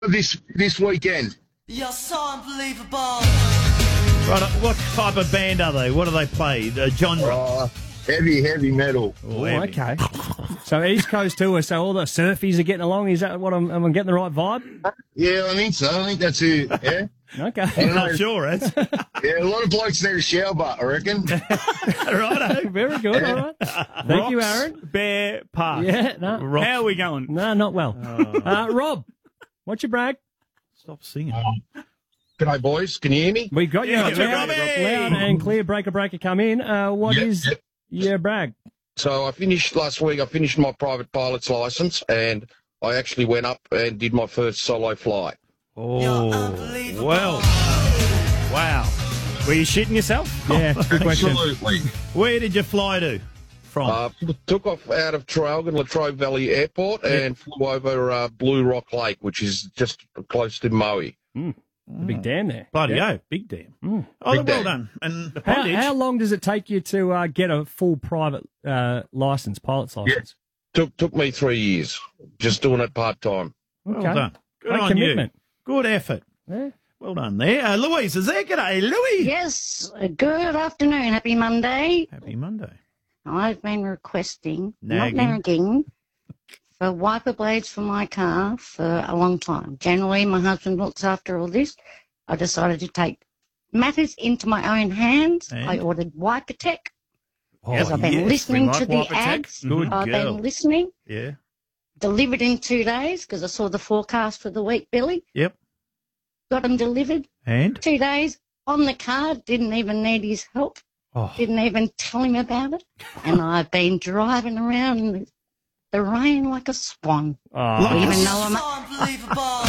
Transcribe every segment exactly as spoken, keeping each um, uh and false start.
this this weekend. You're so unbelievable. Right, what type of band are they? What do they play? The genre? Uh, heavy, heavy metal. Oh, Oh, heavy. okay. So East Coast tour, so all the surfies are getting along. Is that what I'm, am I getting the right vibe? Yeah, I think so. I think that's it. Yeah. Okay. I'm not sure, Ed. Yeah, a lot of blokes need a shower butt, I reckon. Righto. Very good. All right. Thank you, Aaron. Bear Park. Yeah, no. Rocks. How are we going? No, not well. Uh, Rob, what's your brag? Stop singing. G'day, boys. Can you hear me? We got you Yeah, loud, Robbie. loud and clear. Breaker, breaker, come in. Uh, what Yep, is yep. your brag? So I finished last week. I finished my private pilot's license, and I actually went up and did my first solo flight. Oh, unbelievable. well. Wow. Were you shitting yourself? Yeah, good question. Absolutely. Where did you fly to? From? Uh, took off out of Traralgon, Latrobe Valley Airport, and flew over uh, Blue Rock Lake, which is just close to Maui. Big dam there. Bloody Yeah. oh, big damn. Mm. Oh, Big well dam. done. And the How, bondage. how long does it take you to uh, get a full private uh, license, pilot's license? Took took me three years, just doing it part time. Well done. Good Great on commitment. you. Good effort. Yeah. Well done there. Uh, Louise is there. G'day, Louis. Yes, uh, good afternoon. Happy Monday. Happy Monday. I've been requesting, Nagging. not nagging, for wiper blades for my car for a long time. Generally, my husband looks after all this. I decided to take matters into my own hands. And? I ordered Wipertech Oh, because I've been yes, listening we like to the Wipertech. ads. Good I've girl. been listening. Yeah. Delivered in two days because I saw the forecast for the week, Billy. Yep. Got them delivered. And? Two days on the car. Didn't even need his help. Oh, Didn't even tell him about it. And I've been driving around in the, the rain like a swan. Oh, Even You're though I'm so unbelievable.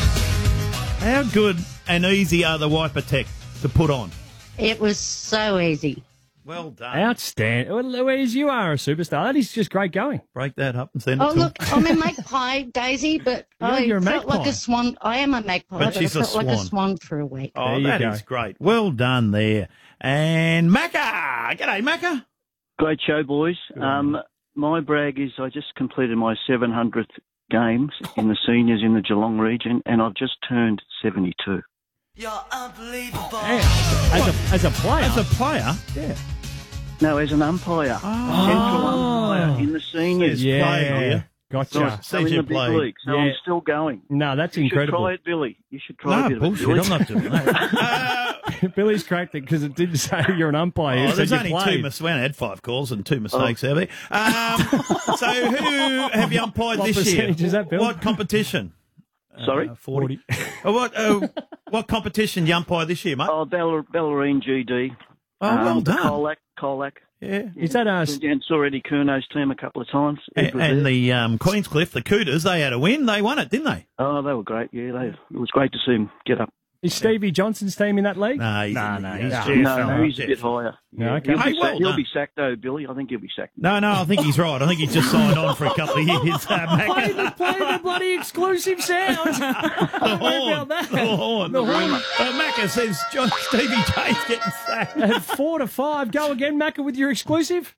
how good and easy are the wiper tech to put on? It was so easy. Well done. outstanding. Well, Louise, you are a superstar. That is just great going. Break that up and send it Oh, to look, him. I'm a magpie, Daisy, but Yeah, I you're a felt like magpie. a swan. I am a magpie, But but, she's I a felt like a swan. swan for a week. Oh, There you that go. is great. Well done there. And Macca. G'day, Macca. Great show, boys. Um, my brag is I just completed my seven hundredth games in the seniors in the Geelong region, and I've just turned seventy-two. You're unbelievable. Yeah. As a, as a player. As a player. yeah. No, as an umpire, Oh. central umpire in the seniors. Says- Yeah. playing here. Gotcha. Right, so in Says you the big played. league, so Yeah. I'm still going. No, that's You should incredible. try it, Billy. You should try a No, bit bullshit. of it, I'm Billy. not doing that. Uh, Billy's cracked it because it didn't say you're an umpire. oh, It said there's you only played. two mistakes. Well, I had five calls and two mistakes out there. Um, so who have you umpired What this year? percentage is that, Bill? What competition? Sorry? Uh, forty. Uh, what uh, what competition you umpire this year, mate? Oh, Bell- Bellarine G D. Oh, well um, done. Colac, Colac. Yeah. Is that a... And saw Eddie Curno's team a couple of times. Ed And, was and there. the um, Queenscliff, the Cooters, they had a win. They won it, didn't they? Oh, they were great. Yeah, they, it was great to see them get up. Is Stevie Johnson's team in that league? No, he's No, in no, the, he's uh, Jeff. No, no, fella. he's a bit higher. No, okay. He'll, Hey, be well sacked, he'll done. be sacked, though, Billy. I think he'll be sacked. No, no, I think he's right. I think he's just signed on for a couple of years. Uh, Play the, Macca. play the bloody exclusive sound. The Don't worry horn. about that. The horn. The horn. Uh, Macca says John Stevie J's getting sacked. At four to five. Go again, Macca, with your exclusive.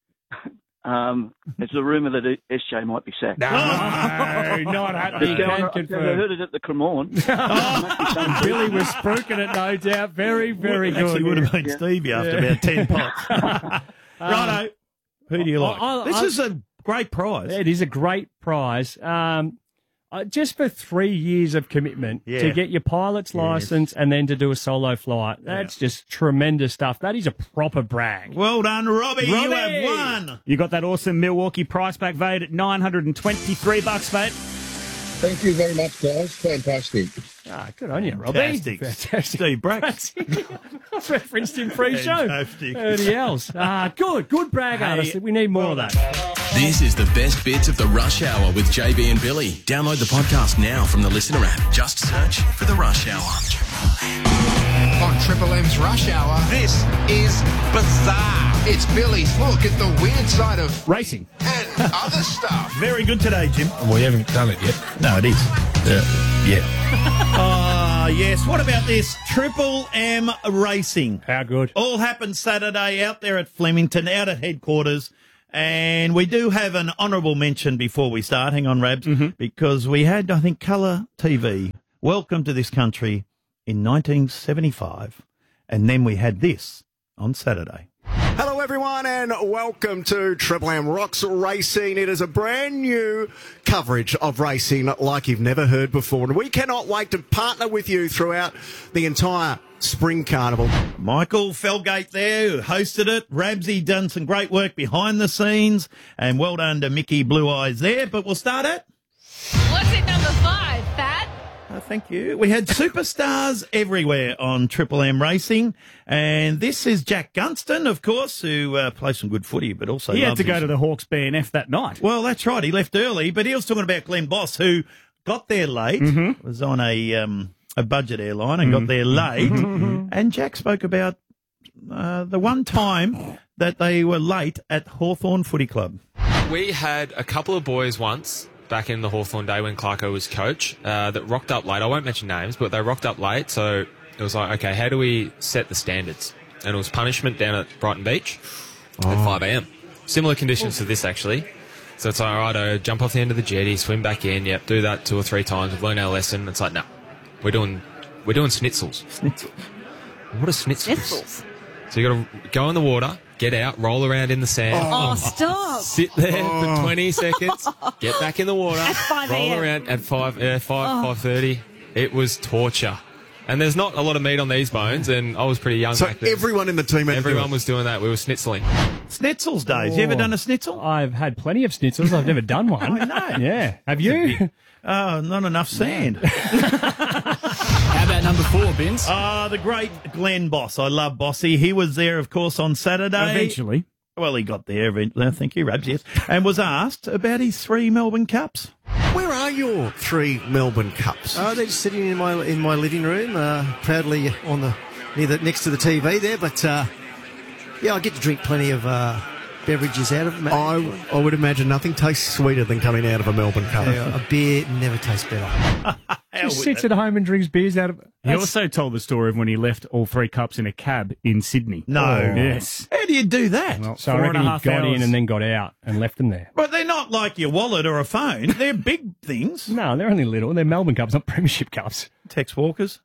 Um, it's a rumour that S J might be sacked. No, not happening. Just, I, Can I, I confirm. heard it at the Cremorne. Billy was spooking it, no doubt. Very, very good. Actually would have been Yeah. Stevie after Yeah. about ten pots. Righto. Who do you like? I- I- this I- is a great prize. It is a great prize. Um, uh, just for three years of commitment Yeah. to get your pilot's license and then to do a solo flight. That's just tremendous stuff. That is a proper brag. Well done, Robbie. You Robbie! have won. You got that awesome Milwaukee price back vote at nine hundred twenty-three bucks, mate. Thank you very much, guys. Fantastic. Ah, good on you, Robbie. Fantastic. Fantastic. Steve Brax. I've referenced him pre-show. Fantastic. Everybody else. Ah, good. Good brag, Hey, artist. We need more well of that. This is the best bits of the Rush Hour with J B and Billy. Download the podcast now from the Listener app. Just search for the Rush Hour. On Triple M's Rush Hour, this is bizarre. It's Billy's look at the weird side of Racing. and other stuff. Very good today, Jim. We haven't done it yet. No, it is. Uh, yeah. Ah, yes. What about this? Triple M Racing. How good. All happened Saturday out there at Flemington, out at headquarters. And we do have an honourable mention before we start. Hang on, Rabs, mm-hmm. because we had, I think, Colour T V, Welcome to this country in nineteen seventy-five. And then we had this on Saturday. Hello, everyone, and welcome to Triple M Rocks Racing. It is a brand new coverage of racing like you've never heard before. And we cannot wait to partner with you throughout the entire Spring Carnival. Michael Felgate there, who hosted it. Rabsy done some great work behind the scenes. And well done to Mickey Blue Eyes there. But we'll start at... What's at number five, Pat? Oh, thank you. We had superstars everywhere on Triple M Racing. And this is Jack Gunston, of course, who uh, plays some good footy, but also He had loves to go his... to the Hawks B N F that night. Well, that's right. He left early, but he was talking about Glenn Boss, who got there late, mm-hmm. was on a... Um, a budget airline and got there late. And Jack spoke about uh, the one time that they were late at Hawthorn Footy Club. We had a couple of boys once back in the Hawthorn day when Clarko was coach uh, that rocked up late. I won't mention names, but they rocked up late. So it was like, okay, how do we set the standards? And it was punishment down at Brighton Beach oh. at five a.m. Similar conditions to this, actually. So it's like, all right, oh, jump off the end of the jetty, swim back in. Yep, do that two or three times. We've learned our lesson. It's like, no. We're doing we're doing schnitzels. Schnitzels. What are schnitzels? Schnitzels. So you got to go in the water, get out, roll around in the sand. Oh, oh stop! Sit there oh. for twenty seconds, get back in the water, at five a.m. roll around at five, uh, five, oh. five thirty. It was torture. And there's not a lot of meat on these bones, and I was pretty young so back then. everyone in the team had Everyone to do was doing that. We were schnitzeling. Schnitzels days. Oh. You ever done a schnitzel? I've had plenty of schnitzels. I've never done one. I know. Yeah. Have you? Oh, not enough sand. How about number four, Vince? Ah, uh, the great Glenn Boss. I love Bossy. He was there, of course, on Saturday. Eventually. Well, he got there eventually. Thank you, Rabs, yes. And was asked about his three Melbourne Cups. Where are your three Melbourne Cups? Oh, they're just sitting in my in my living room, uh, proudly on the near the next to the T V there. But uh, yeah, I get to drink plenty of uh, beverages out of them. I, I would imagine nothing tastes sweeter than coming out of a Melbourne Cup. Yeah, a beer never tastes better. Just sits at home and drinks beers out of it. He also told the story of when he left all three cups in a cab in Sydney. No. Oh. Yes. How do you do that? Well, so I reckon he got hours. in and then got out and left them there. But they're not like your wallet or a phone. They're big things. No, they're only little. They're Melbourne Cups, not Premiership Cups. Tex Walkers.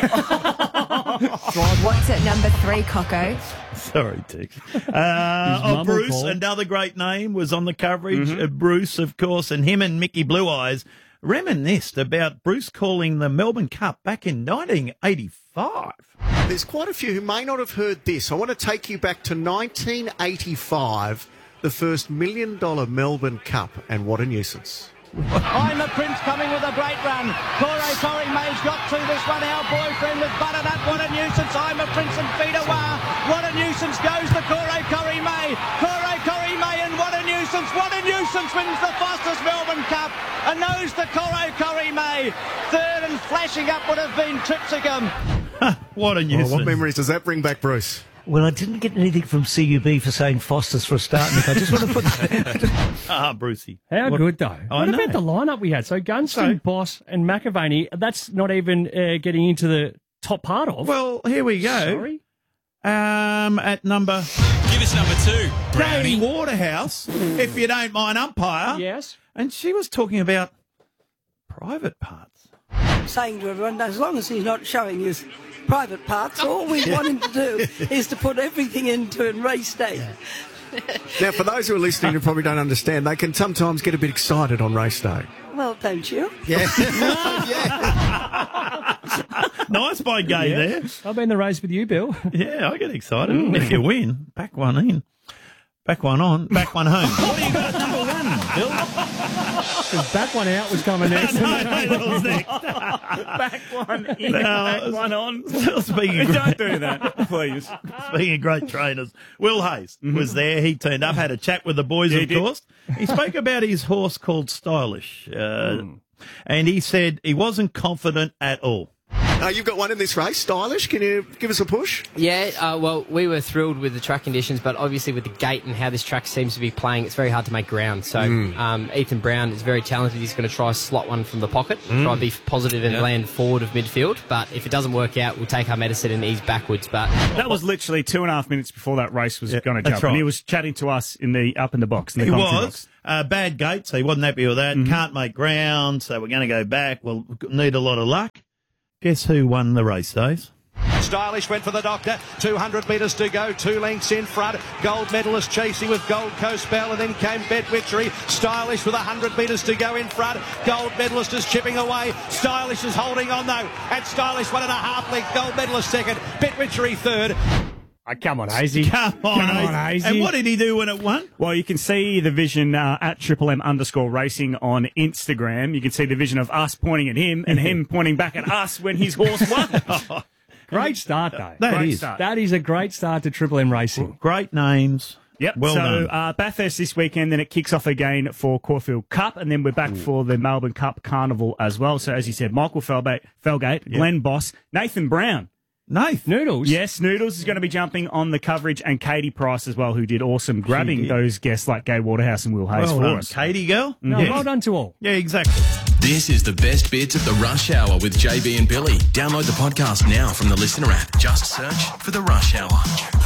What's at number three, Coco? Sorry, Tex. Uh, oh, Bruce, called. Another great name, was on the coverage. Mm-hmm. Uh, Bruce, of course, and him and Mickey Blue Eyes reminisced about Bruce calling the Melbourne Cup back in nineteen eighty-five. There's quite a few who may not have heard this. I want to take you back to nineteen eighty-five, the first million dollar Melbourne Cup, and what a nuisance. I'm a Prince coming with a great run. Corey Corey May's got to this one. Our boyfriend with Butternut. What a nuisance. I'm a Prince and Feedawar. What a nuisance goes the Corey Corey May. Corey Corey May and what a nuisance. What a nuisance wins the Foster's Melbourne Cup. A nose to Corey Corey May. Third and flashing up would have been Tripsicum. What a nuisance. Oh, what memories does that bring back, Bruce? Well, I didn't get anything from C U B for saying Foster's for a start, Nick. I just want to put that. Ah, Brucey. How what, good, though. I what know. about the lineup we had? So Gunston, So- Boss, and McAvaney, that's not even uh, getting into the top part of. Well, here we go. Sorry. Um, at number... Give us number two, Brownie Brownie. Waterhouse, if you don't mind, umpire. Yes. And she was talking about private parts. Saying to everyone, as long as he's not showing his private parts, all we want him to do is to put everything into in race day. Now, for those who are listening who probably don't understand, they can sometimes get a bit excited on race day. Well, don't you? Yeah. Nice by Gay Yeah. there. I've been in the race with you, Bill. Yeah, I get excited. If you win, back one in. Back one on, back one home. What do you got at number one, Bill? Because back one out was coming next. No, no, that was next. Back one in, Now, back one on. Speaking of Don't do that, please. Speaking of great trainers, Will Hayes Mm-hmm. was there. He turned up, had a chat with the boys, Yeah, he of did. course. He spoke about his horse called Stylish, uh, Mm. and he said he wasn't confident at all. Uh, you've got one in this race, Stylish. Can you give us a push? Yeah, uh, well, we were thrilled with the track conditions, but obviously with the gate and how this track seems to be playing, it's very hard to make ground. So Mm. um, Ethan Brown is very talented. He's going to try slot one from the pocket, Mm. try and be positive and Yeah. land forward of midfield. But if it doesn't work out, we'll take our medicine and ease backwards. But That was literally two and a half minutes before that race was going to that's jump. right. And he was chatting to us in the up in the box. In the He commentary was. Uh, bad gate, so he wasn't happy with that. Can't make ground, so we're going to go back. We'll need a lot of luck. Guess who won the race, Dave? Stylish went for the doctor. two hundred metres to go. Two lengths in front. Gold medalist chasing with Gold Coast Bell, and then came Bet Witchery. Stylish with one hundred metres to go in front. Gold medalist is chipping away. Stylish is holding on though. And Stylish one and a half length. Gold medalist second. Bet Witchery third. Oh, come on, Hazy. Come on, Come on, Hazy. Hazy. And what did he do when it won? Well, you can see the vision uh, at Triple M underscore racing on Instagram. You can see the vision of us pointing at him and him pointing back at us when his horse won. Great start, though. That great is. Start. That is a great start to Triple M Racing. Great names. Yep. Well so done. uh, Bathurst this weekend, then it kicks off again for Caulfield Cup, and then we're back for the Melbourne Cup Carnival as well. So as you said, Michael Felgate, Felgate Glenn Boss, Nathan Brown. Nath. Noodles. Yes, Noodles is going to be jumping on the coverage, and Katie Price as well, who did awesome grabbing did. those guests like Gay Waterhouse and Will Hayes Well for done, us. Katie girl. No, Yes. well done to all. Yeah, exactly. This is the best bits of the Rush Hour with J B and Billy. Download the podcast now from the Listener app. Just search for the Rush Hour.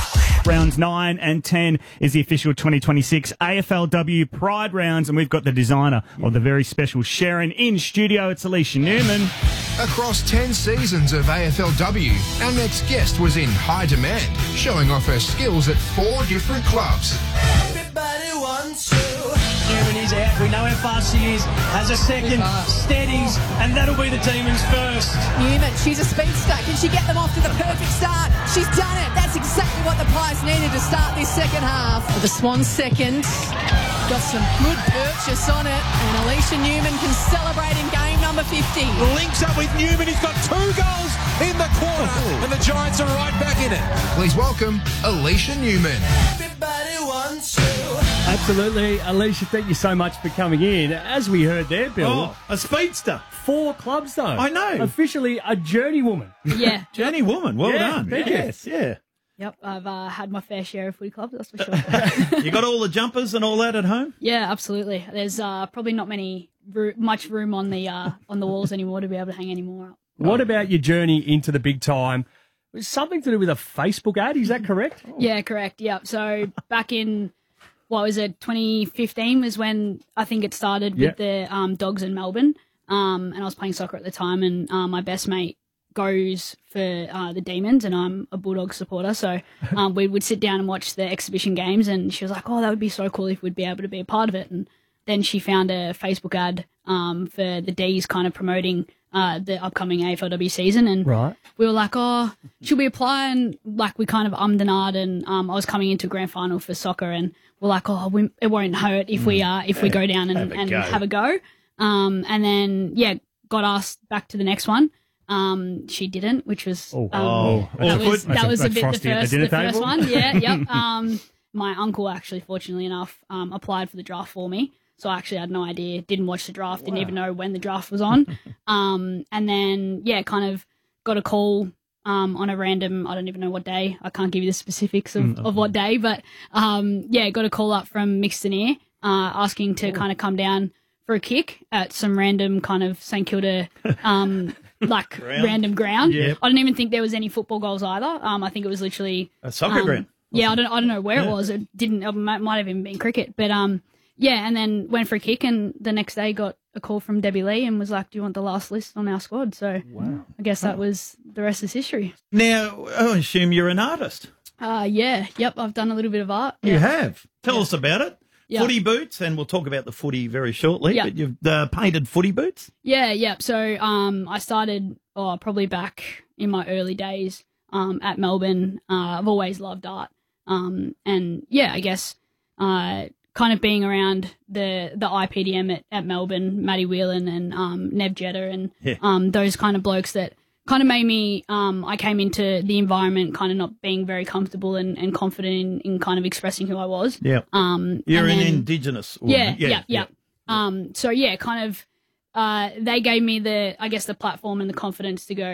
Rounds nine and ten is the official twenty twenty-six A F L W Pride rounds, and we've got the designer of the very special Sharon in studio. It's Alicia Newman. Across ten seasons of A F L W, our next guest was in high demand, showing off her skills at four different clubs. Everybody wants you. Newman is out. We know how fast she is. Has a second. Steadies. And that'll be the Demons first. Newman, she's a speedster. Can she get them off to the perfect start? She's done it. That's exactly what the Pies needed to start this second half. The Swan second. Got some good purchase on it. And Alicia Newman can celebrate in game number fifty. Links up with Newman. He's got two goals in the quarter. And the Giants are right back in it. Please welcome Alicia Newman. Everybody wants you. Absolutely. Alicia, thank you so much for coming in. As we heard there, Bill. Oh, a speedster. Four clubs, though. I know. Officially a journeywoman. Yeah. Jenny Woman. Well Yeah, done. thank you. Yes, yeah. Yep, I've uh, had my fair share of footy clubs, that's for sure. You got all the jumpers and all that at home? Yeah, absolutely. There's uh, probably not many ro- much room on the uh, on the walls anymore to be able to hang any more up. What about your journey into the big time? It was something to do with a Facebook ad, is that correct? Yeah, correct. Yep. So back in, what was it, twenty fifteen was when I think it started with Yep. the um, Dogs in Melbourne. Um, and I was playing soccer at the time, and uh, my best mate goes for uh, the Demons, and I'm a Bulldog supporter. So um, we would sit down and watch the exhibition games, and she was like, oh, that would be so cool if we'd be able to be a part of it. And then she found a Facebook ad um, for the D's kind of promoting uh, the upcoming A F L W season. And Right. we were like, oh, should we apply? And like we kind of ummed and ahed, and um, I was coming into a grand final for soccer, and we're like, oh, we, it won't hurt if we uh, if we go down and Have a and go. have a go. Um, and then yeah, got asked back to the next one. Um, she didn't, which was Oh. um, Oh, that awkward. was That's that a- was a that's bit the frosty at the first dinner the first table. one. Yeah, yep. Um, my uncle actually, fortunately enough, um, applied for the draft for me. So I actually had no idea, didn't watch the draft, didn't even know when the draft was on. um, and then, yeah, kind of got a call um, on a random, I don't even know what day. I can't give you the specifics of, of what day, but um, yeah, got a call up from Mixtoneer uh, asking to kind of come down for a kick at some random kind of St Kilda um, like Ground. random ground. Yep. I don't even think there was any football goals either. Um, I think it was literally A soccer um, ground. Yeah, I don't I don't know where Yeah. it was. It didn't. It might, might have even been cricket, but um, yeah. And then went for a kick, and the next day got a call from Debbie Lee and was like, "Do you want the last list on our squad?" So Wow. I guess that was the rest is history. Now, I assume you're an artist. Uh yeah, yep. I've done a little bit of art. You Yeah. have. Tell us about it. Yeah. Footy boots, and we'll talk about the footy very shortly, Yeah. but you've uh, painted footy boots? Yeah, yeah. So um, I started oh, probably back in my early days um, at Melbourne. Uh, I've always loved art. Um, and, yeah, I guess uh, kind of being around the, the I P D M at, at Melbourne, Matty Whelan and um, Nev Jetta and Yeah. um, those kind of blokes that kind of made me um, – I came into the environment kind of not being very comfortable and, and confident in, in kind of expressing who I was. Yeah. Um, You're and an then- Indigenous woman. yeah, yeah, yeah. Um, so yeah, kind of, uh, they gave me the, I guess, the platform and the confidence to go,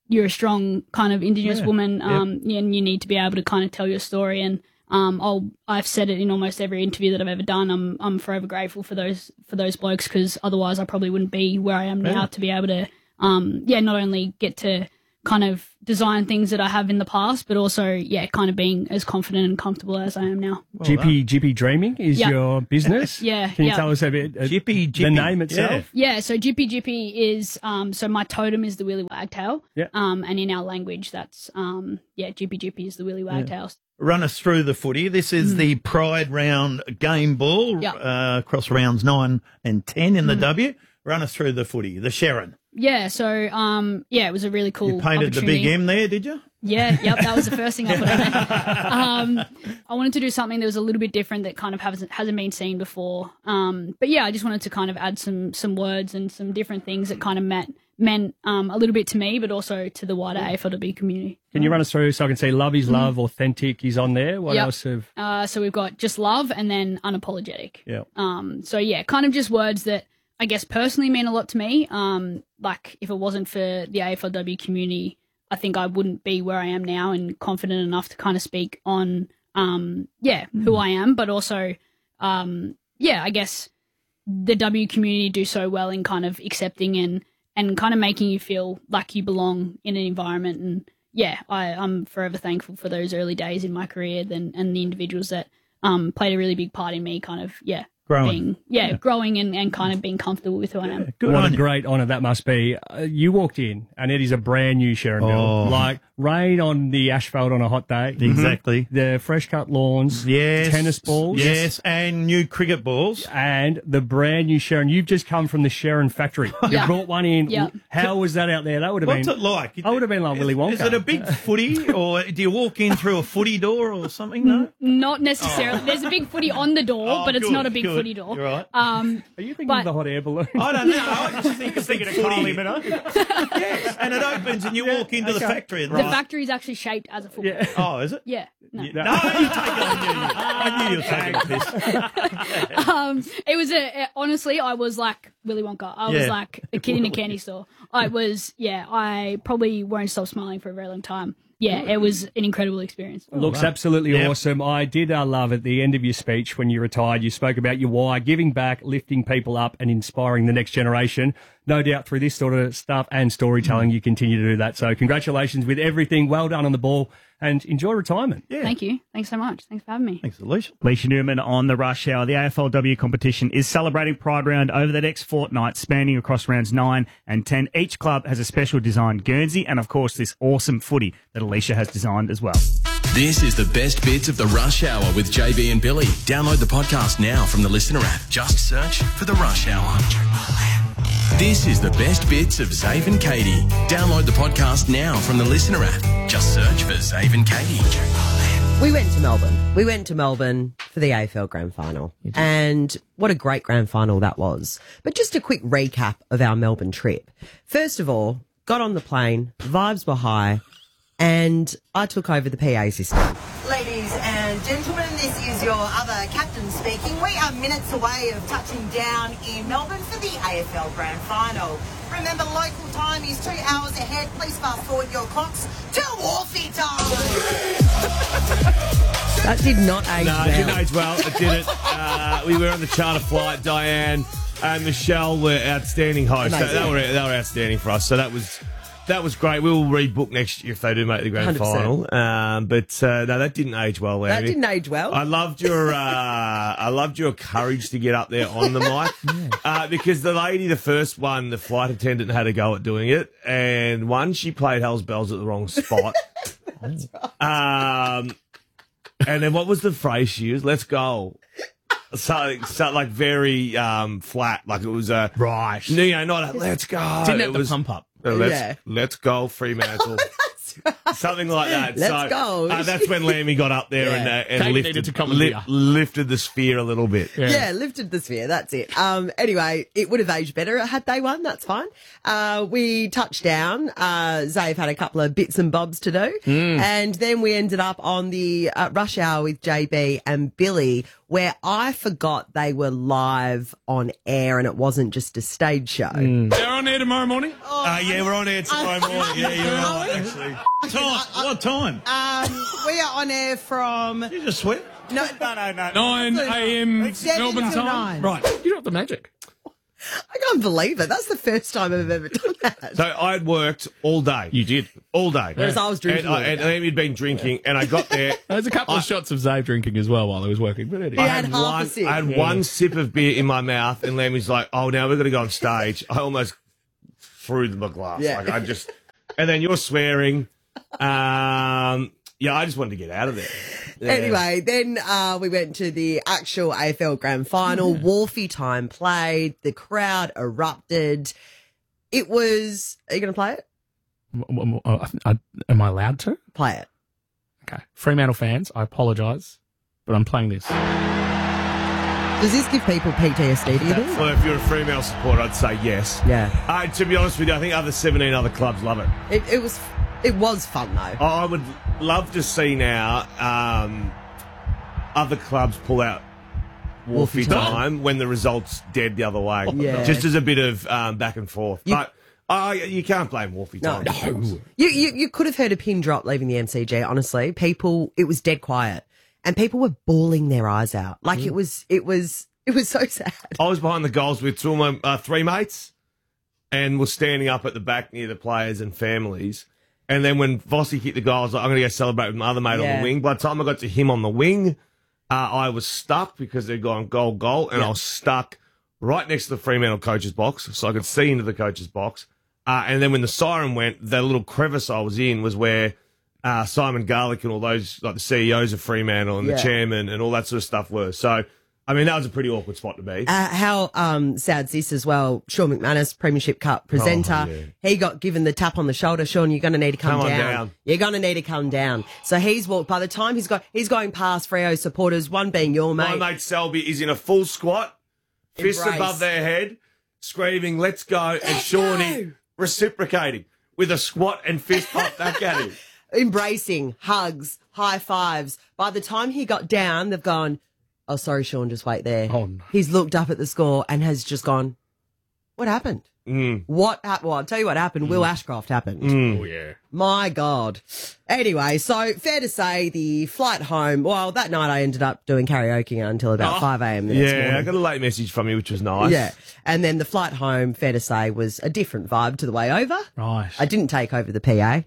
you're a strong kind of Indigenous Yeah. woman, Yep. um, and you need to be able to kind of tell your story. And um, I'll I've said it in almost every interview that I've ever done. I'm I'm forever grateful for those for those blokes, because otherwise I probably wouldn't be where I am now Yeah. to be able to um yeah not only get to kind of design things that I have in the past, but also yeah kind of being as confident and comfortable as I am now. G P G P Dreaming is Yeah. your business. Yeah, Can you yeah. tell us a bit? Uh, Jippy, the Jippy. name itself. Yeah, so Jippy Jippy is um so my totem is the willy wagtail. Yeah. Um and in our language that's um yeah, Jippy Jippy is the willy wagtail. Run us through the footy. This is the Pride Round game ball Yep. uh, across rounds nine and ten in the W. Run us through the footy. The Sharon. Yeah, so um yeah, it was a really cool You painted the opportunity. big M there, did you? Yeah, yep, that was the first thing I put on there. Um, I wanted to do something that was a little bit different that kind of hasn't hasn't been seen before. Um, but yeah, I just wanted to kind of add some some words and some different things that kind of meant meant um, a little bit to me, but also to the wider A F L W community. Can you run us through so I can see Love is Love, Authentic is on there? What Yep. else have... Uh, so we've got just love and then unapologetic. Yeah. Um, so yeah, kind of just words that I guess personally mean a lot to me. Um, like if it wasn't for the A F L W community, I think I wouldn't be where I am now and confident enough to kind of speak on, um, yeah, who I am, but also, um, yeah, I guess the W community do so well in kind of accepting and, and kind of making you feel like you belong in an environment. And yeah, I, I'm forever thankful for those early days in my career then, and the individuals that um, played a really big part in me kind of, yeah, Growing. being, yeah, yeah, growing and, and kind of being comfortable with who I am. Good what on a you. great honour that must be. Uh, you walked in and it is a brand new Sharon Oh. Bill. Like rain on the asphalt on a hot day. Exactly. The fresh cut lawns. Yes. Tennis balls. Yes, and new cricket balls. And the brand new Sharon. You've just come from the Sharon factory. You Yeah. brought one in. Yeah. How was that out there? That would have What's been. it like? I would have been like Willy Wonka. Is it a big footy, or do you walk in through a footy door or something? No. Not necessarily. There's a big footy on the door, Oh, but it's good, not a big good. footy door. You're right. Um, Are you thinking but- of the hot air balloon? I don't know. I just think of Thinking big of footy. Kylie Minogue? Yes, and it opens and you walk into the okay. factory. the factory is actually shaped as a football. Yeah. Oh, is it? Yeah. No. No, you take it. I knew you were taking a piss. Um, it was a, a- honestly, I was like Willy Wonka. I was Yeah. like a kid in a candy store. I was, yeah, I probably won't stop smiling for a very long time. Yeah, it was an incredible experience. Looks absolutely Yep. awesome. I did uh, love at the end of your speech when you retired, you spoke about your why, giving back, lifting people up and inspiring the next generation. No doubt through this sort of stuff and storytelling, you continue to do that. So congratulations with everything. Well done on the ball and enjoy retirement. Yeah. Thank you. Thanks so much. Thanks for having me. Thanks, Alicia. Alicia Newman on the Rush Hour. The A F L W competition is celebrating Pride Round over the next fortnight, spanning across rounds nine and ten. Each club has a special designed Guernsey and, of course, this awesome footy that Alicia has designed as well. This is the best bits of the Rush Hour with J B and Billy. Download the podcast now from the Listener app. Just search for the Rush Hour. This is the best bits of Zave and Katie. Download the podcast now from the Listener app. Just search for Zave and Katie. We went to Melbourne. We went to Melbourne for the A F L Grand Final. And what a great Grand Final that was. But just a quick recap of our Melbourne trip. First of all, got on the plane, vibes were high, and I took over the P A system. Ladies and gentlemen, this is your other captain speaking. We are minutes away of touching down in Melbourne for the A F L Grand Final. Remember, local time is two hours ahead. Please fast forward your clocks to Wharfie time. That did not age No, well. it didn't age well. It didn't. Uh, we were on the charter flight. Diane and Michelle were outstanding hosts. They, they were they were outstanding for us. So that was that was great. We will rebook next year if they do make the grand one hundred percent. final. Um, but uh, no, that didn't age well. That Amy. didn't age well. I loved your uh, I loved your courage to get up there on the mic uh, because the lady, the first one, the flight attendant had a go at doing it, and one she played Hell's Bells at the wrong spot. That's right. Um, and then what was the phrase she used? Let's go. So, so like very um, flat, like it was a right. No, you know, not a let's go. Didn't it have the was pump up. uh, let's Yeah. let's go Fremantle. Something like that. Let's so, go. Uh, that's when Lammy got up there Yeah. and, uh, and Kate lifted, needed to come with li- you. lifted the sphere a little bit. Yeah. lifted the sphere. That's it. Um, anyway, it would have aged better had they won. That's fine. Uh, we touched down. Uh, Zave had a couple of bits and bobs to do. Mm. And then we ended up on the uh, rush hour with J B and Billy, where I forgot they were live on air and it wasn't just a stage show. Mm. They're on air tomorrow morning. Uh, yeah, we're on air tomorrow morning. Yeah, you're right, actually. Time. What time? Um, we are on air from. You just sweat. No, no, no, no. nine a.m. Seven Melbourne till time. nine. Right. You got the magic. I can't believe it. That's the first time I've ever done that. So I'd worked all day. You did. All day. Whereas I was drinking And, all I, and day. Amy had been drinking, and I got there. There's a couple I, of shots of Zave drinking as well while I was working. But anyway. I had had, half a one, sip. I had Yeah. one sip of beer in my mouth, and Lammy's like, "Oh, now we're going to go on stage." I almost threw my glass. Yeah. Like I just, and then you're swearing. Um, yeah, I just wanted to get out of there. Yeah. Anyway, then uh, we went to the actual A F L Grand Final. Wolfie time played. The crowd erupted. It was. Are you going to play it? W- w- uh, I- Am I allowed to? Play it. Okay. Fremantle fans, I apologise, but I'm playing this. Does this give people P T S D? Do you think? Well, if you're a Fremantle supporter, I'd say yes. Yeah. Uh, to be honest with you, I think other seventeen other clubs love it. It, it was. It was fun though. I would love to see now um, other clubs pull out Wolfie Wolfie time. time when the result's dead the other way. Yeah. Just as a bit of um, back and forth. You- but uh, you can't blame Wolfie No, time. no. You, you you could have heard a pin drop leaving the M C G. Honestly, people. It was dead quiet, and people were bawling their eyes out. Like Mm. it was. It was. It was so sad. I was behind the goals with two of my uh, three mates and was standing up at the back near the players and families. And then when Vossi kicked the goal, I was like, I'm going to go celebrate with my other mate on Yeah. the wing. By the time I got to him on the wing, uh, I was stuck because they'd gone goal, goal, and Yeah. I was stuck right next to the Fremantle coach's box, so I could see into the coach's box. Uh, and then when the siren went, the little crevice I was in was where uh, Simon Garlick and all those, like the C E Os of Fremantle and Yeah. the chairman and all that sort of stuff were. So, I mean, that was a pretty awkward spot to be. Uh, how um, sad's this as well? Sean McManus, Premiership Cup presenter, Oh, yeah. he got given the tap on the shoulder. Sean, you're going to need to come, Come on down. down. You're going to need to come down. So he's walked. By the time he's got, he's going past Freo supporters. One being your My mate. mate Selby is in a full squat, fists Embrace. above their head, screaming, "Let's go!" and Shawnee reciprocating with a squat and fist pop back at him. Embracing, hugs, high fives. By the time he got down, they've gone, "Oh, sorry, Sean, just wait there." Oh, no. He's looked up at the score and has just gone, "What happened? Mm. What happened?" Well, I'll tell you what happened. Will Ashcroft happened. Mm. Oh, yeah. My God. Anyway, so fair to say the flight home, well, that night I ended up doing karaoke until about Oh, five a.m. the next Yeah, morning. I got a late message from you, which was nice. Yeah. And then the flight home, fair to say, was a different vibe to the way over. Right. I didn't take over the P A.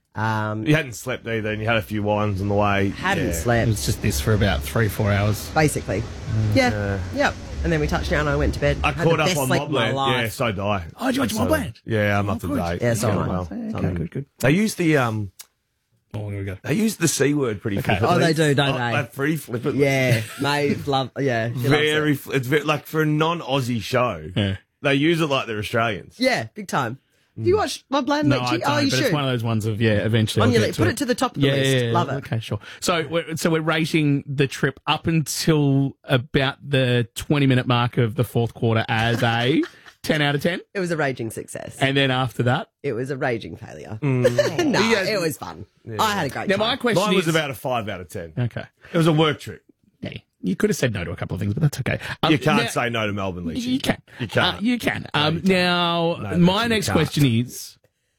Um, You hadn't slept either, and you had a few wines on the way. hadn't yeah. It slept, was just this for about three, four hours. basically. Yeah. Yep. And then we touched down and I went to bed. I Had caught the up best on sleep of my Mobland. life. Yeah, so did I. Oh, did you watch So- Mobland? Yeah, I'm up to good. date. Yeah, so Going am I. well. So Okay, am I. good, good. They use the um, Oh, here we go. they use the c word pretty Okay. flippantly. Oh, they do, don't Oh, they? Like pretty flippantly. Yeah. Mate, love, yeah. she loves very. it. fl- It's very, like for a non-Aussie show. Yeah. They use it like they're Australians. Yeah, big time. Have you watched my Bland No, Leachy? I don't, Oh, you but should. it's one of those ones of, yeah, eventually On I'll your get list. to Put it. it to the top of the yeah, list. Yeah, yeah, Love it. Okay, sure. So we're, so we're rating the trip up until about the twenty minute mark of the fourth quarter as a ten out of ten. It was a raging success. And then after that, It was a raging failure. Mm. no, He has- it was fun. Yeah. I had a great now time. my question Mine was is about a five out of ten. okay. It was a work trip. Yeah, you could have said no to a couple of things, but that's okay. Um, you can't now- say no to Melbourne, Leachy. You can. You can't. Uh, you can. Um, you can't. now, No, my you next can't. question is,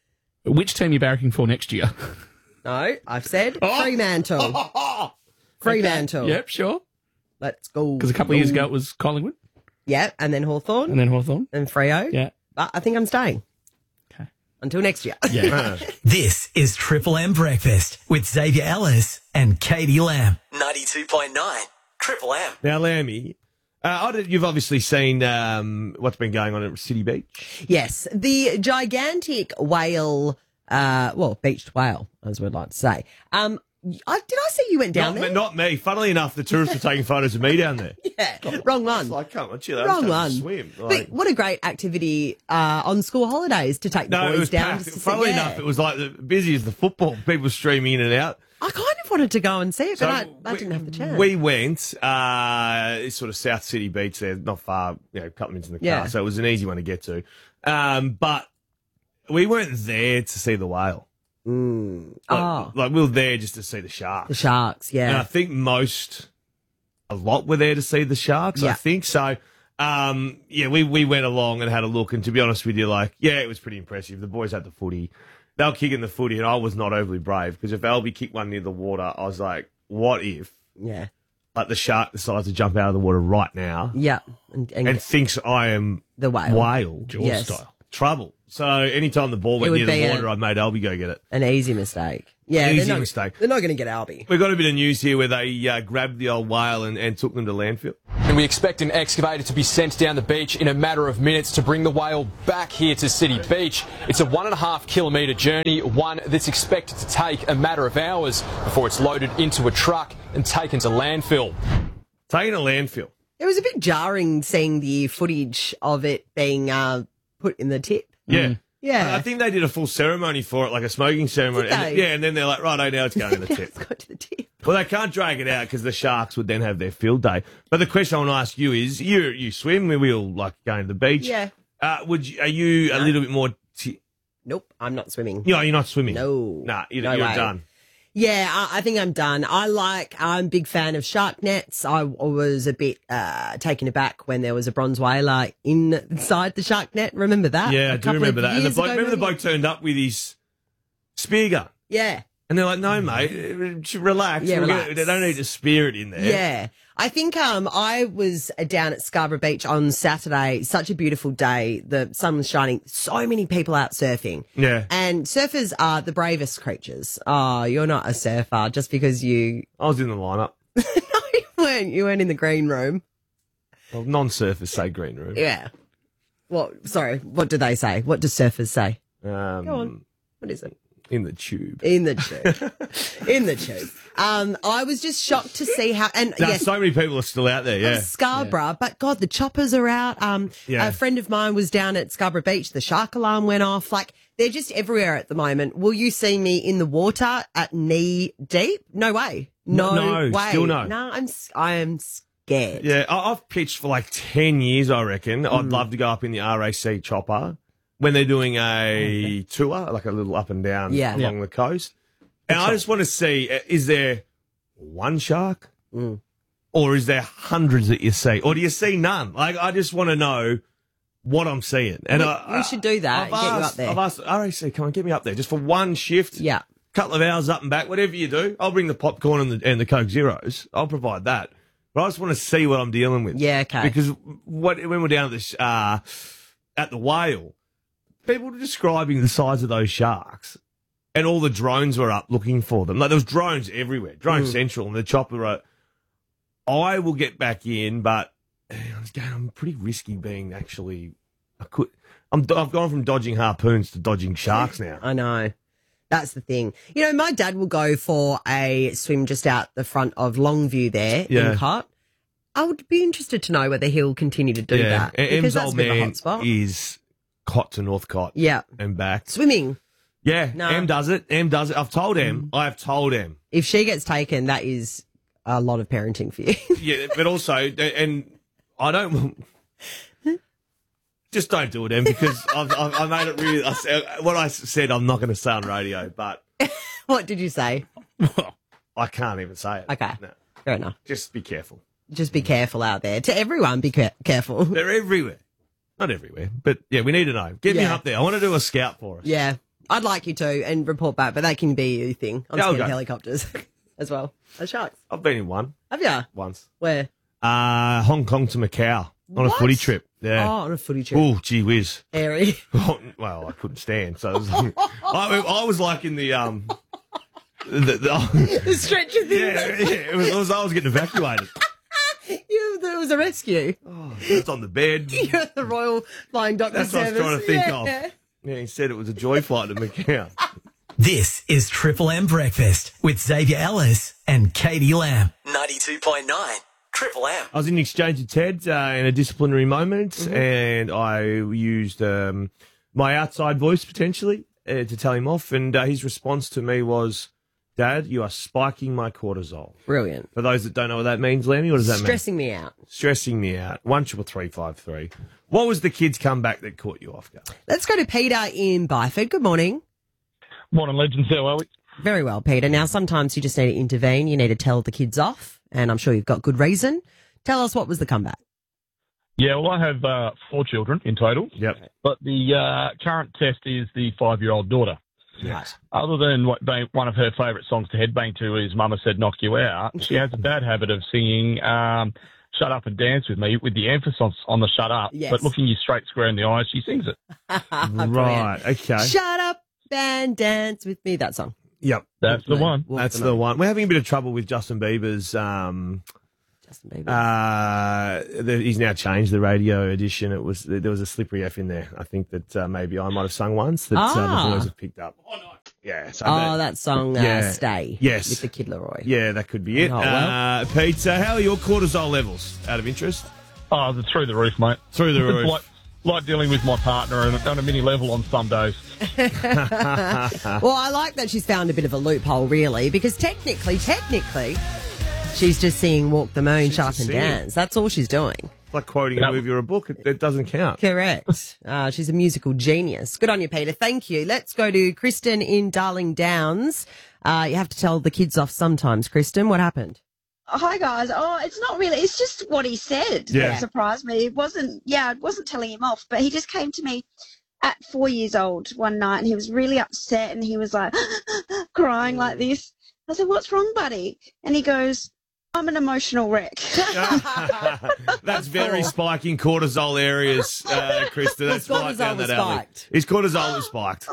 which team are you barracking for next year? No, I've said Oh. Fremantle. Fremantle. Yep, sure. Let's go. Because a couple of years ago it was Collingwood Yeah, and then Hawthorn and then Hawthorn. and Freo. Yeah. But I think I'm staying. Okay. Until next year. Yeah. This is Triple M Breakfast with Xavier Ellis and Katie Lamb. ninety-two point nine Triple M. Now, Lammy, uh, I don't- you've obviously seen um, what's been going on at City Beach. Yes, the gigantic whale, uh, well, beached whale, as we'd like to say, um, I, did I see you went down not, there? Not me. Funnily enough, the tourists were taking photos of me down there. Yeah, wrong one. It's like, come on, chill out. Wrong Just one. Swim. But Like, what a great activity uh, on school holidays to take the no, boys it was down. packed. just to see- Funnily yeah. enough, it was like the, busy as the football. People streaming in and out. I kind of wanted to go and see it, but So I, I didn't have the chance. We went, uh, it's sort of South City Beach there, not far, you know, a couple of minutes in the car, Yeah. so it was an easy one to get to. Um, but we weren't there to see the whale. Mm. Like, Oh. like we were there just to see the sharks. The sharks, yeah. And I think most, a lot were there to see the sharks, I Yeah. think. So, um, yeah, we, we went along and had a look. And to be honest with you, like, yeah, it was pretty impressive. The boys had the footy. They were kicking the footy, and I was not overly brave because if Albie kicked one near the water, I was like, what if? Yeah. Like the shark decides to jump out of the water right now. Yeah. And, and, And thinks I am the whale. Whale. Jaws Yes. style. Trouble. So anytime the ball It went would near the be a- water, I made Albie go get it. an easy mistake. Yeah, Easy they're not, mistake. They're not going to get Albie. We've got a bit of news here where they uh, grabbed the old whale and, and took them to landfill. And we expect an excavator to be sent down the beach in a matter of minutes to bring the whale back here to City Beach. It's a one and a half kilometre journey, one that's expected to take a matter of hours before it's loaded into a truck and taken to landfill. Taken to landfill. It was a bit jarring seeing the footage of it being uh, put in the tip. Yeah. Yeah. I think they did a full ceremony for it, like a smoking ceremony. Did And, they? yeah, and then they're like, right, now it's going to the tip. Let's go to the tip. Well, they can't drag it out because the sharks would then have their field day. But the question I want to ask you is, you you swim, we all like going to the beach. Yeah. Uh, would you, are you a little bit more? T- Nope, I'm not swimming. you know, you're not swimming. No. Nah, you're, No you're way. done. Yeah, I, I think I'm done. I like, I'm a big fan of shark nets. I was a bit uh, taken aback when there was a bronze whaler inside the shark net. Remember that? Yeah, A I do couple remember of that. And the years bloke, ago, remember the maybe? bloke turned up with his spear gun. Yeah. And they're like, no, mate, relax. Yeah, We're gonna- relax. they don't need to spear it in there. Yeah. I think um, I was down at Scarborough Beach on Saturday. Such a beautiful day. The sun was shining. So many people out surfing. Yeah. And surfers are the bravest creatures. Oh, you're not a surfer just because you I was in the lineup. weren't. You weren't in the green room. Well, non-surfers say green room. Yeah. What? Sorry. What do they say? What do surfers say? Um, Go on. What is it? In the tube. In the tube. In the tube. Um, I was just shocked to see how. And No, yes, so many people are still out there, yeah. Scarborough, but God, the choppers are out. Um, Yeah. A friend of mine was down at Scarborough Beach. The shark alarm went off. Like, they're just everywhere at the moment. Will you see me in the water at knee deep? No way. No, No, way. still no. No, I'm, s- I am scared. Yeah, I- I've pitched for like ten years, I reckon. Mm. I'd love to go up in the R A C chopper when they're doing a tour, like a little up and down Yeah. along the coast. And I just want to see, uh, is there one shark? Mm. Or is there hundreds that you see? Or do you see none? Like, I just want to know what I'm seeing. And we, I, we should do that. I've Get you asked, up there. I've asked R A C, come on, get me up there just for one shift. Yeah. Couple of hours up and back, whatever you do. I'll bring the popcorn and the, and the Coke Zeros. I'll provide that. But I just want to see what I'm dealing with. Yeah, okay. Because what when we're down at the uh, at the whale, people were describing the size of those sharks, and all the drones were up looking for them. Like there was drones everywhere, drone Mm. central, and the chopper. Wrote, I will get back in, but eh, I was going, I'm pretty risky being actually. I could. I'm. I've gone from dodging harpoons to dodging sharks now. I know. That's the thing. You know, my dad will go for a swim just out the front of Longview there Yeah. in Cot. I would be interested to know whether he'll continue to do yeah, that. and Because M's that's old a bit of a man hot spot. is Cot to North Cot. Yeah. And back. Swimming. Yeah, No. Em does it. Em does it. I've told Em. I've told Em. If she gets taken, that is a lot of parenting for you. Yeah, but also, and I don't. Just don't do it, Em, because I've, I've I made it really. I, said- what I said, I'm not going to say on radio, but What did you say? I can't even say it. Okay. No. Fair enough. Just be careful. Just be careful out there. To everyone, be ca- careful. They're everywhere. Not everywhere, but yeah, we need to know. Get me Yeah. up there. I want to do a scout for us. Yeah. I'd like you to and report back, but that can be your thing. I'm Yeah, I'll scared of go. helicopters as well. As sharks. I've been in one Have you? once. Where? Uh, Hong Kong to Macau on a What? footy trip. Yeah. Oh, on a footy trip. Oh, gee whiz. Airy. Well, I couldn't stand, so it was, I, I was like in the um, the, the, The stretcher thing. yeah, yeah, it was, it was. I was getting evacuated. You, there was a rescue. Oh, it was on the bed. You're at the Royal Flying Doctor That's what I was Service. trying to think yeah. of. Yeah, he said it was a joy flight to Macau. This is Triple M Breakfast with Xavier Ellis and Katie Lamb. ninety-two point nine Triple M. I was in exchange with Ted uh, in a disciplinary moment, mm-hmm. and I used um, my outside voice potentially uh, to tell him off, and uh, his response to me was, Dad, you are spiking my cortisol. Brilliant. For those that don't know what that means, Lammy, what does that Stressing mean? me out. Stressing me out. One triple three five three. What was the kids' comeback that caught you off guard? Let's go to Peter in Byford. Good morning. Morning, legends. How are we? Very well, Peter. Now, sometimes you just need to intervene. You need to tell the kids off, and I'm sure you've got good reason. Tell us, what was the comeback? Yeah, well, I have uh, four children in total. Yep. But the uh, current test is the five-year-old daughter. Right. Other than what being one of her favourite songs to headbang to is Mama Said Knock You Out, she has a bad habit of singing um, Shut Up and Dance With Me, with the emphasis on the shut up. Yes. But looking you straight square in the eyes, she sings it. Right, okay. Shut up and dance with me. That song. Yep. That's the one. That's the one. We're having a bit of trouble with Justin Bieber's... Um, Justin Bieber. Uh, the, he's now changed the radio edition. It was There was a slippery F in there. I think that uh, maybe I might have sung once that Ah. uh, the boys have picked up. Yeah. So Oh, that song, uh, yeah. Stay. Yes. With the Kid Leroy. Yeah, that could be it. Oh, well. uh, Pete, uh, how are your cortisol levels, out of interest? Oh, they're through the roof, mate. Through the It's roof. like, like dealing with my partner on a, on a mini level on some days. Well, I like that she's found a bit of a loophole, really, because technically, technically, she's just singing Walk the Moon, Shut Up and singing. Dance. That's all she's doing. Like quoting a movie or a book, it, it doesn't count. Correct. Uh, she's a musical genius. Good on you, Peter. Thank you. Let's go to Kristen in Darling Downs. Uh, you have to tell the kids off sometimes, Kristen. What happened? Hi guys. Oh, it's not really. It's just what he said Yeah. that surprised me. It wasn't. Yeah, it wasn't telling him off, but he just came to me at four years old one night, and he was really upset, and he was like crying like this. I said, "What's wrong, buddy?" And he goes, "I'm an emotional wreck." That's very spiking cortisol areas, uh, Krista. That's His right cortisol down was that alley. spiked. His cortisol was spiked.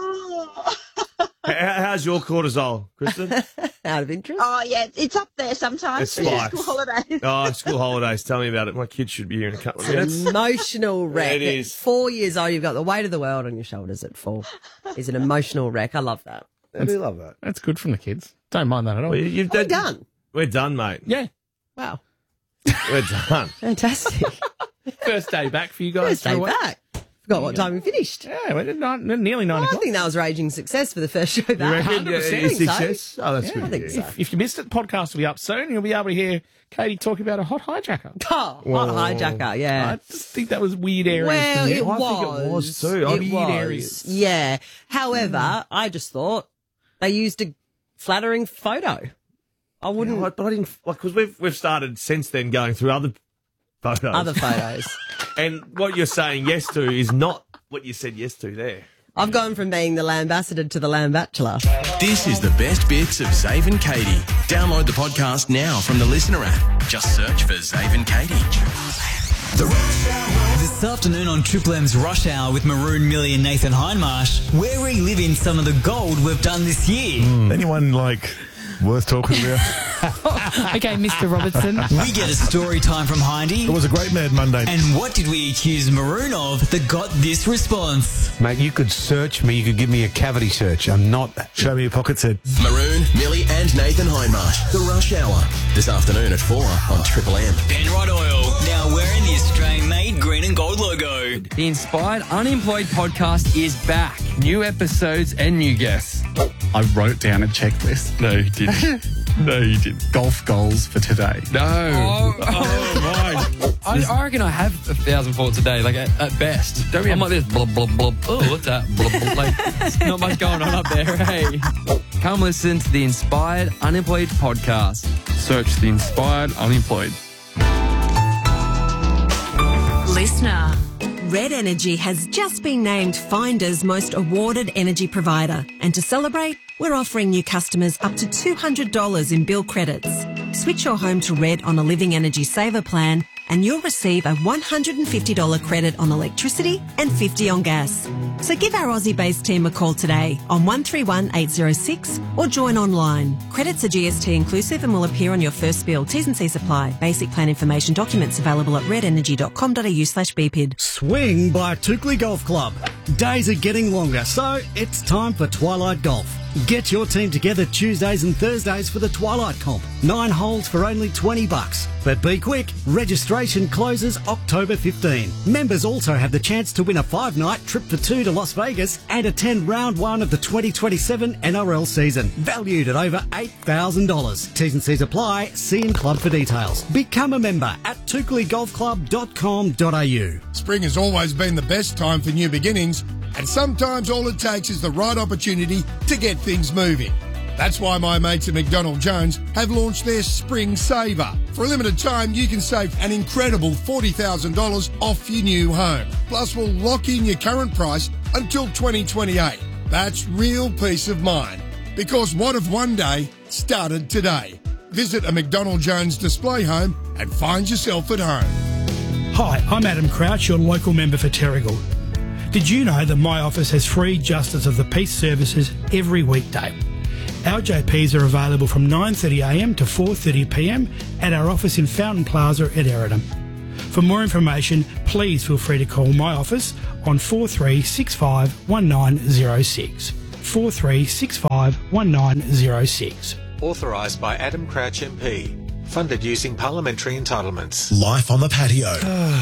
How, how's your cortisol, Kristen? Out of interest? Oh yeah, it's up there sometimes. It's for spiked. school holidays. Oh, school holidays. Tell me about it. My kids should be here in a couple of It's minutes. an emotional wreck. It At is. Four years old, you've got the weight of the world on your shoulders at four. Is an emotional wreck. I love that. I do love that. That's good from the kids. Don't mind that at all. Well, you've We're done. We're done, mate. Yeah. Wow. We're done. Fantastic. First day back for you guys. First day for a week. back. Forgot what time we finished. Yeah, we're not, nearly nine I o'clock. think that was raging success for the first show back. reckon? Yeah, I think it's so. success? Oh, that's Yeah, good I to think hear. so. If, if you missed it, the podcast will be up soon. You'll be able to hear Katie talk about a hot hijacker. Oh, hot Whoa. hijacker, yeah. I just think that was weird areas. Well, to it hit. was. I think it was too. It I- Weird was. areas. Yeah. However, I just thought they used a flattering photo. I wouldn't. Yeah, but I didn't like because we've we've started since then going through other photos, Other photos. and what you're saying yes to is not what you said yes to there. I've gone from being the Lambassador to the Lamb Bachelor. This is the best bits of Zave and Katie. Download the podcast now from the Listener app. Just search for Zave and Katie. This afternoon on Triple M's Rush Hour with Maroon, Millie and Nathan Hindmarsh, we're reliving some of the gold we've done this year. Anyone like worth talking about? Okay, Mister Robertson. We get a story time from Hindy. It was a great Mad Monday. And what did we accuse Maroon of that got this response? Mate, you could search me. You could give me a cavity search. I'm not. Show me your pockets head. Maroon, Millie and Nathan Hindmarsh. The Rush Hour. This afternoon at four on Triple M. Penrod Oil, now wearing the Australian-made green and gold logo. The Inspired Unemployed podcast is back. New episodes and new guests. I wrote down a checklist. No, you didn't. No, you didn't. Golf goals for today. No. Oh, oh I, I reckon I have a thousand thoughts a day, like at, at best. Don't I'm like this, blub, blub, blub. Oh, what's that? Blub, blub. Like, there's not much going on up there, hey. Come listen to the Inspired Unemployed podcast. Search the Inspired Unemployed. Listener. Red Energy has just been named Finder's most awarded energy provider. And to celebrate, we're offering new customers up to two hundred dollars in bill credits. Switch your home to Red on a Living Energy Saver plan and you'll receive a one hundred fifty dollars credit on electricity and fifty dollars on gas. So give our Aussie-based team a call today on one three one eight zero six or join online. Credits are G S T inclusive and will appear on your first bill. T's and C's apply. Basic plan information documents available at redenergy.com.au slash BPID. Swing by Toukley Golf Club. Days are getting longer, so it's time for Twilight Golf. Get your team together Tuesdays and Thursdays for the Twilight Comp. Nine holes for only twenty bucks. But be quick, registration closes October fifteenth. Members also have the chance to win a five-night trip for two to Las Vegas and attend round one of the twenty twenty-seven N R L season, valued at over eight thousand dollars. T's and C's apply. See in club for details. Become a member at toukley golf club dot com dot a u. Spring has always been the best time for new beginnings, and sometimes all it takes is the right opportunity to get things moving. That's why my mates at McDonald Jones have launched their Spring Saver. For a limited time, you can save an incredible forty thousand dollars off your new home. Plus, we'll lock in your current price until twenty twenty-eight. That's real peace of mind. Because what if one day started today? Visit a McDonald Jones display home and find yourself at home. Hi, I'm Adam Crouch, your local member for Terrigal. Did you know that my office has free Justice of the Peace services every weekday? Our J Ps are available from nine thirty a m to four thirty p m at our office in Fountain Plaza at Eridan. For more information, please feel free to call my office on four three six five one nine zero six. four three six five one nine zero six. Authorised by Adam Crouch M P. Funded using parliamentary entitlements. Life on the patio.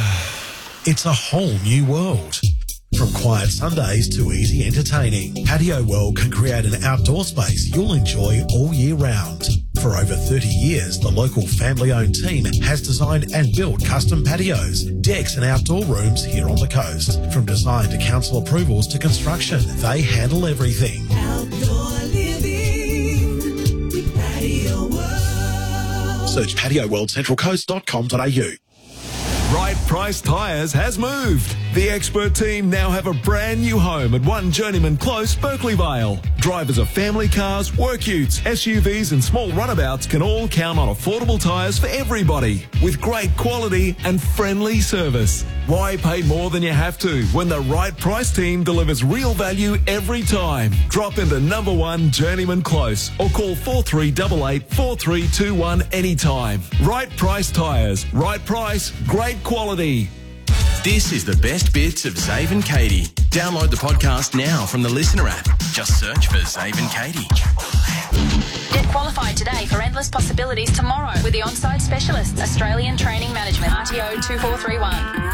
It's a whole new world. From quiet Sundays to easy entertaining, Patio World can create an outdoor space you'll enjoy all year round. For over thirty years, the local family-owned team has designed and built custom patios, decks and outdoor rooms here on the coast. From design to council approvals to construction, they handle everything. Outdoor living with Patio World. Search patio world central coast dot com dot a u. Right Price Tyres has moved. The expert team now have a brand new home at one Journeyman Close, Berkeley Vale. Drivers of family cars, work utes, S U Vs and small runabouts can all count on affordable tyres for everybody with great quality and friendly service. Why pay more than you have to when the Right Price team delivers real value every time? Drop into number one Journeyman Close or call four three eight eight, four three two one anytime. Right Price Tyres. Right price, great quality. This is the best bits of Zave and Katie. Download the podcast now from the Listener app. Just search for Zave and Katie. Get qualified today for endless possibilities tomorrow with the on-site specialists, Australian Training Management, R T O two four three one.